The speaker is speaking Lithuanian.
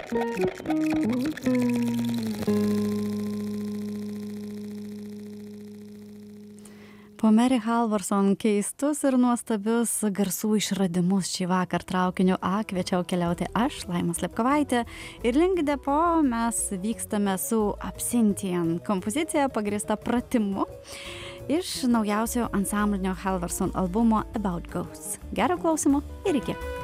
Po Mary Halvorson keistus ir nuostabius garsų išradimus šį vakar traukiniu A kviečiau keliauti aš, Laima Slepkovaitė, ir link depo mes vykstame su Absinthian kompozicija pagrįsta pratimu iš naujausio ansamblinio Halvorson albumo About Ghosts. Gero klausimo ir iki.